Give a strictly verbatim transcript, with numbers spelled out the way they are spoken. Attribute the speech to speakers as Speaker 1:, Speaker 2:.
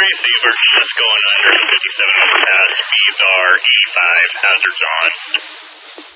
Speaker 1: Tracy, we're just going under fifty-seven overpass. Speeds are eighty-five, hazards on.